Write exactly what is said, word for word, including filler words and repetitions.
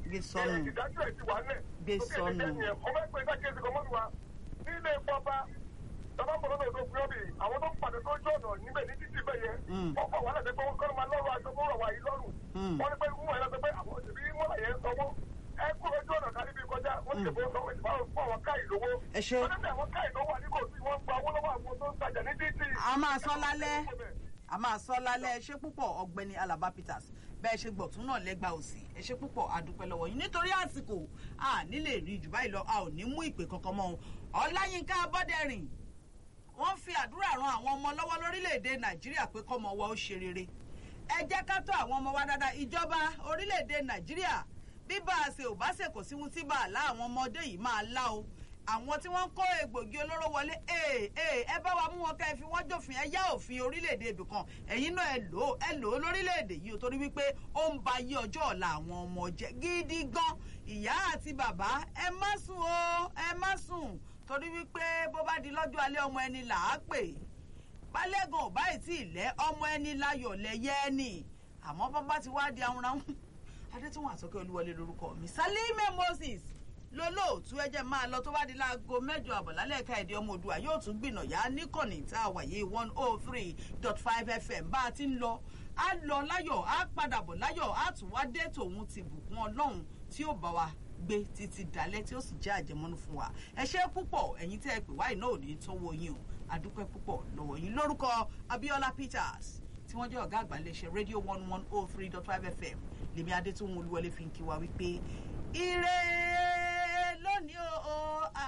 gbé sọnù ìdájọ́ ẹ̀ ti wà lẹ̀. gbé sọnù. ọmọ ẹgbẹ́ ìdákẹ́sì kan mọ́nu wa nílé ìfọba tọ́ba bọ̀ lọ́dọ̀ tó gbé ọ́bì àwọn tó pàdé tó jọ ọ̀nà níbẹ̀ ní títì bẹ́ẹ̀ yẹn wọ́n fà wà láti pé wọ́n kọ́ máa lọ́rọ̀ aṣọ fún ọ̀wà yìí lọ́rùn wọ́n ní pé wọ́n yẹn lọ pé àwọn òṣèlú mọ́lá yẹn ń sanwó ẹ kú ojú ọ̀nà kárí bí kọjá wọ́n ti bọ́ sọ́wọ́ ìdìbò fún àwọn káì lówó wọ́n ní pé àwọn káì lówó àdínkù tí wọ́n gba owó lọ́wọ́ àwọn tó ń tajà ní títì. a máa sọ lálẹ́ a máa sọ lálẹ́ ẹ ṣé púpọ̀ ọ̀gbẹ́ni Alaba Peters bẹ́ẹ̀ ṣe gbọ̀tún náà lẹ́gbàá òsì ẹ ṣé púpọ̀ àdúpẹ́ lọ́wọ́ yín nítorí àsìkò a nílè rí jù báyìí lọ a ò ní mú ìpè kankan mọ́ Ọláyínká Abọ́dẹ̀rìn wọ́n fi àdúrà ran àwọn ọmọ lọ́wọ́ lórílẹ̀‐èdè Nàìjíríà pé kọ́mọ wa ó ṣe rere ẹ jẹ́ ká tọ́ àwọn ọmọ wa dáadáa ìjọba orílẹ̀‐èdè Nàìjíríà bí bá a ṣe ò bá ṣe kò sí wọn tí bá a lá àwọn ọmọdé yìí máa lá o àwọn tí wọ́n ń kó egbògi olóró wọlé ee ee ẹ bá wa mú wọn ká ẹ fi wọ́n jófin ẹ yá òfin orílẹ̀‐èdè ibì kan ẹ̀yin náà ẹ lò ó ẹ lò ó lórílẹ̀‐èdè yìí o torí wípé ó ń ba yí ọjọ́ ọ̀la àwọn ọmọ jẹ́ gidi gan ìyá àti bàbá ẹ má sùn o ẹ má sùn torí wípé bó bá di lọ́jọ́ alẹ́ ọmọ ẹni là á pè balẹ̀gàn ò báyìí tí ì lẹ́ ọmọ ẹni láyọ̀ lẹ́yẹ ẹni àmọ́ bàbá ti wá di àwọn ráhùn adétúnwò àsọkẹ́ olúwọlé lórúkọ mi Salime Moses lólóòtú ẹjẹ máa lọ tó bá di láago mẹ́jọ àbọ̀ lálẹ́ ẹ̀ka èdè ọmọ Oòduà yóò tún gbìnà yá níkànnì tá a wàyé one oh three dot five F M bá a ti ń lọ á lọ láyọ̀ á padà bọ̀ láyọ̀ á tún wá dé tòun ti bùkún Ọlọ́run tí ó bá wa gbé títí dalẹ́ tí ó sì jẹ́ àjẹmọ́nú fún wa ẹ ṣé púpọ̀ ẹ̀yin tẹ́ ẹ pè wáyé náà ò ní tọ́wọ́ yín o àdúpẹ́ púpọ̀ lọ́wọ́ yín lórúkọ Abiola Peters tí wọ́n jẹ́ ọ̀gá àgbà iléeṣẹ́ rédíò one one oh three dot five F M lèmi Adétúnwò Olúwọlé fi ń kí wa wípé ire lónìí o.